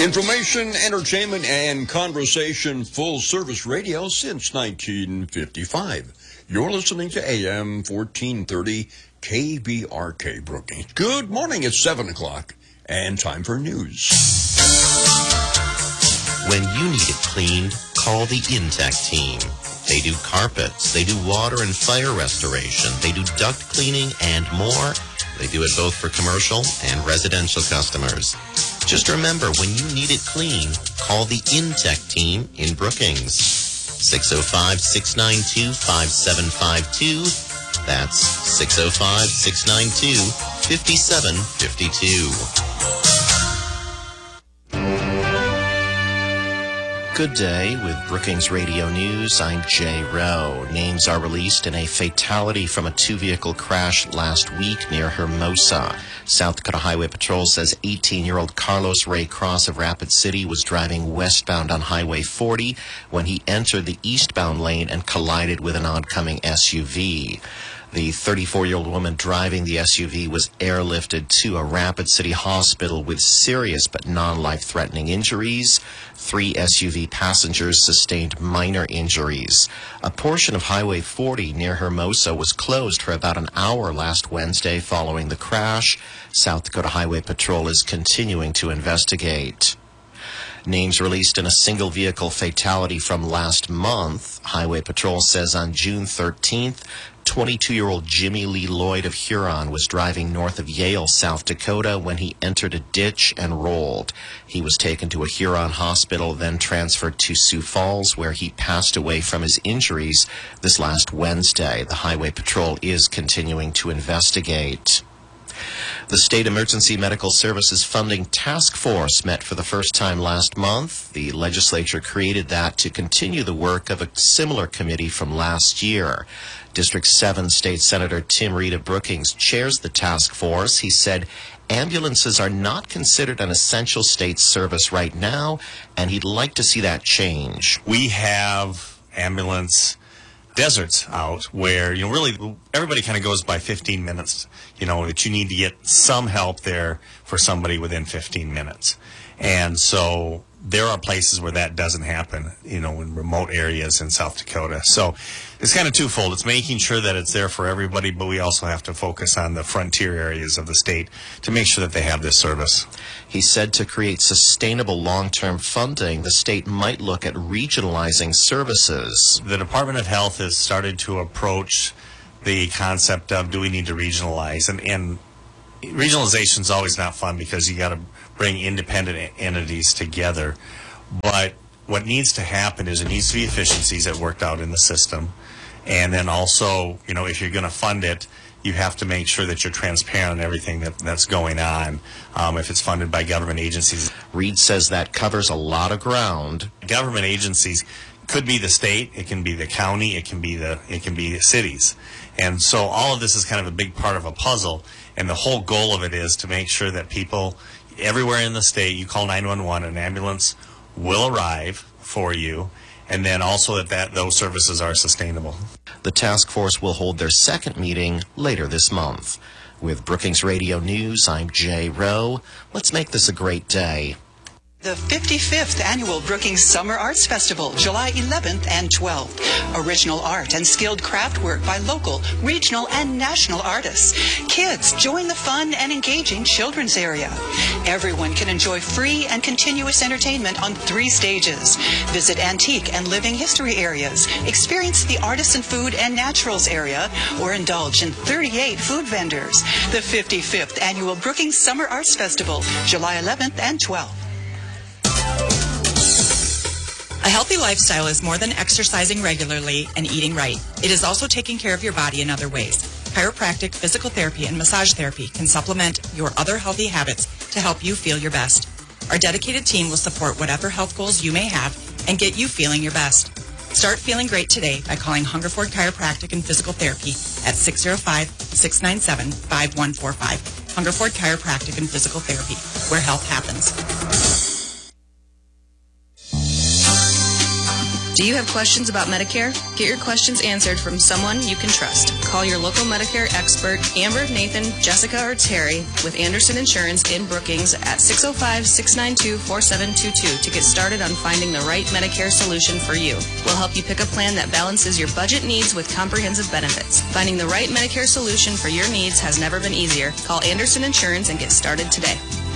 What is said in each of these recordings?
Information, entertainment, and conversation full-service radio since 1955. You're listening to AM 1430 KBRK Brookings. Good morning. It's 7 o'clock and time for news. When you need it cleaned, call the Intech team. They do carpets, they do water and fire restoration, they do duct cleaning and more. They do it both for commercial and residential customers. Just remember, when you need it clean, call the Intech team in Brookings. 605-692-5752. That's 605-692-5752. Good day with Brookings Radio News. I'm Jay Rowe. Names are released in a fatality from a two-vehicle crash last week near Hermosa. South Dakota Highway Patrol says 18-year-old Carlos Ray Cross of Rapid City was driving westbound on Highway 40 when he entered the eastbound lane and collided with an oncoming SUV. The 34-year-old woman driving the SUV was airlifted to a Rapid City hospital with serious but non-life-threatening injuries. 3 SUV passengers sustained minor injuries. A portion of Highway 40 near Hermosa was closed for about an hour last Wednesday following the crash. South Dakota Highway Patrol is continuing to investigate. Names released in a single vehicle fatality from last month. Highway Patrol says on June 13th, 22-year-old Jimmy Lee Lloyd of Huron was driving north of Yale, South Dakota, when he entered a ditch and rolled. He was taken to a Huron hospital, then transferred to Sioux Falls, where he passed away from his injuries this last Wednesday. The Highway Patrol is continuing to investigate. The State Emergency Medical Services Funding Task Force met for the first time last month. The legislature created that to continue the work of a similar committee from last year. District 7 State Senator Tim Reed of Brookings chairs the task force. He said ambulances are not considered an essential state service right now, and he'd like to see that change. We have ambulance deserts out where, really everybody kind of goes by 15 minutes, that you need to get some help there for somebody within 15 minutes. And so there are places where that doesn't happen, in remote areas in South Dakota. So it's kind of twofold. It's making sure that it's there for everybody, but we also have to focus on the frontier areas of the state to make sure that they have this service. He said to create sustainable long-term funding, the state might look at regionalizing services. The Department of Health has started to approach the concept of, do we need to regionalize? And regionalization is always not fun because you got to bring independent entities together. But what needs to happen is there needs to be efficiencies that worked out in the system. And then also, if you're going to fund it, you have to make sure that you're transparent on everything that's going on, if it's funded by government agencies. Reed says that covers a lot of ground. Government agencies could be the state, it can be the county, it can be the cities. And so all of this is kind of a big part of a puzzle, and the whole goal of it is to make sure that people everywhere in the state, you call 911, an ambulance will arrive for you, and then also that those services are sustainable. The task force will hold their second meeting later this month. With Brookings Radio News, I'm Jay Rowe. Let's make this a great day. The 55th Annual Brookings Summer Arts Festival, July 11th and 12th. Original art and skilled craft work by local, regional, and national artists. Kids, join the fun and engaging children's area. Everyone can enjoy free and continuous entertainment on 3 stages. Visit antique and living history areas, experience the artisan food and naturals area, or indulge in 38 food vendors. The 55th Annual Brookings Summer Arts Festival, July 11th and 12th. A healthy lifestyle is more than exercising regularly and eating right. It is also taking care of your body in other ways. Chiropractic, physical therapy, and massage therapy can supplement your other healthy habits to help you feel your best. Our dedicated team will support whatever health goals you may have and get you feeling your best. Start feeling great today by calling Hungerford Chiropractic and Physical Therapy at 605-697-5145. Hungerford Chiropractic and Physical Therapy, where health happens. Do you have questions about Medicare? Get your questions answered from someone you can trust. Call your local Medicare expert, Amber, Nathan, Jessica, or Terry with Anderson Insurance in Brookings at 605-692-4722 to get started on finding the right Medicare solution for you. We'll help you pick a plan that balances your budget needs with comprehensive benefits. Finding the right Medicare solution for your needs has never been easier. Call Anderson Insurance and get started today.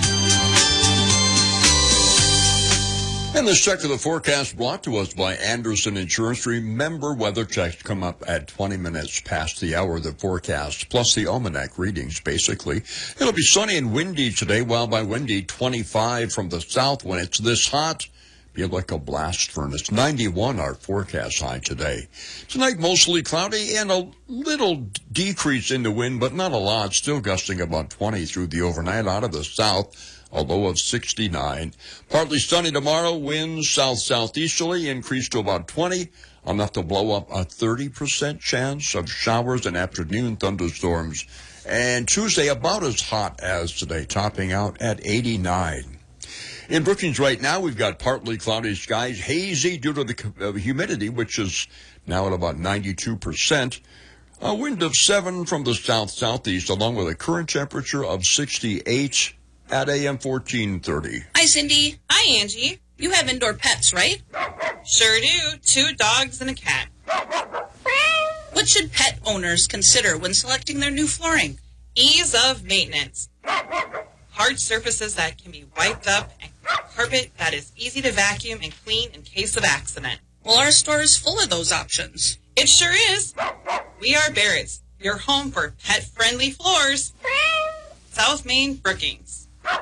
And this check of the forecast brought to us by Anderson Insurance. Remember, weather checks come up at 20 minutes past the hour of the forecast, plus the almanac readings, basically. It'll be sunny and windy today, while by windy, 25 from the south. When it's this hot, be like a blast furnace. 91 our forecast high today. Tonight, mostly cloudy and a little decrease in the wind, but not a lot. Still gusting about 20 through the overnight out of the south. A low of 69. Partly sunny tomorrow. Winds south-southeasterly increase to about 20. Enough to blow up a 30% chance of showers and afternoon thunderstorms. And Tuesday about as hot as today, topping out at 89. In Brookings right now, we've got partly cloudy skies, hazy due to the humidity, which is now at about 92%. A wind of 7 from the south-southeast, along with a current temperature of 68. At AM 1430. Hi, Cindy. Hi, Angie. You have indoor pets, right? Sure do. 2 dogs and a cat. What should pet owners consider when selecting their new flooring? Ease of maintenance. Hard surfaces that can be wiped up and carpet that is easy to vacuum and clean in case of accident. Well, our store is full of those options. It sure is. We are Barrett's, your home for pet-friendly floors. South Main, Brookings.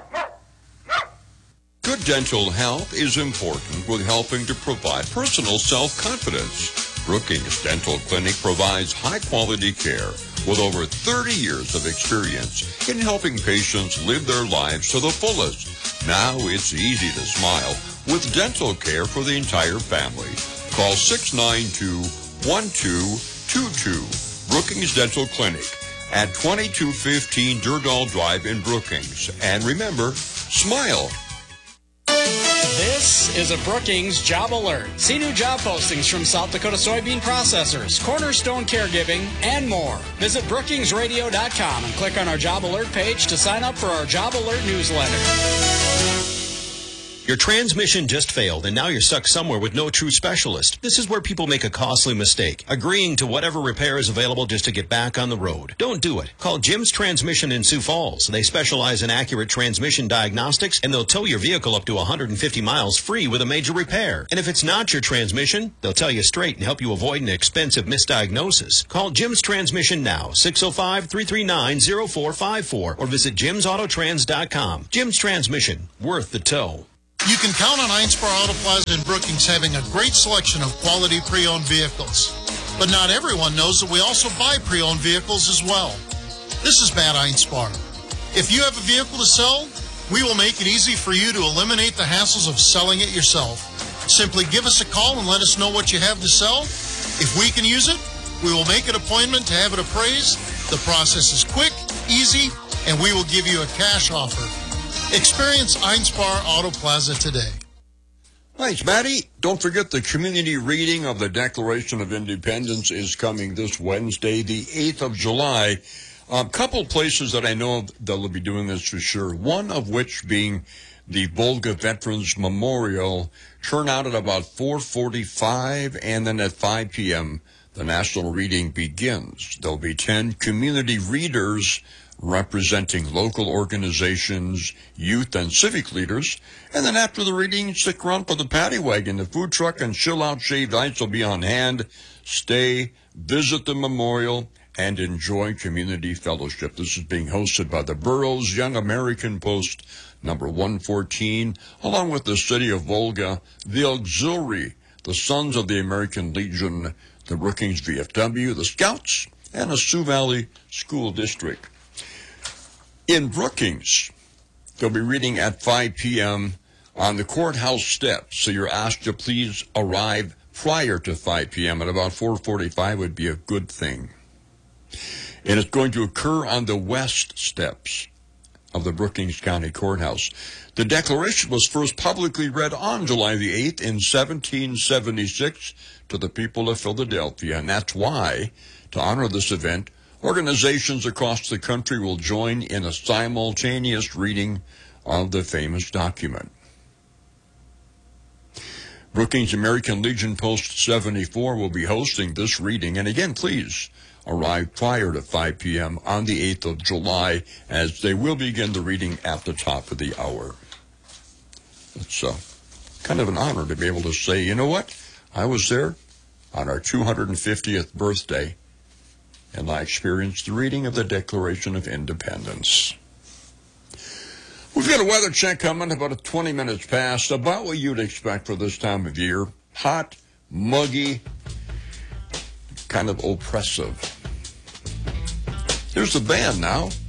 Good dental health is important with helping to provide personal self-confidence. Brookings Dental Clinic provides high-quality care with over 30 years of experience in helping patients live their lives to the fullest. Now it's easy to smile with dental care for the entire family. Call 692-1222 Brookings Dental Clinic at 2215 Durdall Drive in Brookings. And remember, smile. This is a Brookings Job Alert. See new job postings from South Dakota Soybean Processors, Cornerstone Caregiving, and more. Visit brookingsradio.com and click on our Job Alert page to sign up for our Job Alert newsletter. Your transmission just failed, and now you're stuck somewhere with no true specialist. This is where people make a costly mistake, agreeing to whatever repair is available just to get back on the road. Don't do it. Call Jim's Transmission in Sioux Falls. They specialize in accurate transmission diagnostics, and they'll tow your vehicle up to 150 miles free with a major repair. And if it's not your transmission, they'll tell you straight and help you avoid an expensive misdiagnosis. Call Jim's Transmission now, 605-339-0454, or visit jimsautotrans.com. Jim's Transmission, worth the tow. You can count on Einspar Auto Plaza in Brookings having a great selection of quality pre-owned vehicles. But not everyone knows that we also buy pre-owned vehicles as well. This is Matt Einspar. If you have a vehicle to sell, we will make it easy for you to eliminate the hassles of selling it yourself. Simply give us a call and let us know what you have to sell. If we can use it, we will make an appointment to have it appraised. The process is quick, easy, and we will give you a cash offer. Experience Einspar Auto Plaza today. Thanks, Maddie. Don't forget the community reading of the Declaration of Independence is coming this Wednesday, the 8th of July. A couple places that I know they'll be doing this for sure, one of which being the Volga Veterans Memorial. Turn out at about 4:45, and then at 5 p.m., the national reading begins. There'll be 10 community readers representing local organizations, youth, and civic leaders. And then after the reading, stick around for the paddy wagon. The food truck and chill-out shaved ice will be on hand. Stay, visit the memorial, and enjoy community fellowship. This is being hosted by the Burroughs Young American Post, number 114, along with the City of Volga, the Auxiliary, the Sons of the American Legion, the Brookings VFW, the Scouts, and a Sioux Valley School District. In Brookings, they'll be reading at 5 p.m. on the courthouse steps, so you're asked to please arrive prior to 5 p.m. At about 4:45 would be a good thing. And it's going to occur on the west steps. of the Brookings County Courthouse. The Declaration was first publicly read on July the 8th in 1776 to the people of Philadelphia, and that's why, to honor this event, organizations across the country will join in a simultaneous reading of the famous document. Brookings American Legion Post 74 will be hosting this reading, and again, please arrive prior to 5 p.m. on the 8th of July, as they will begin the reading at the top of the hour. It's kind of an honor to be able to say, you know what, I was there on our 250th birthday, and I experienced the reading of the Declaration of Independence. We've got a weather check coming about 20 minutes past, about what you'd expect for this time of year. Hot, muggy, kind of oppressive. Here's the band now.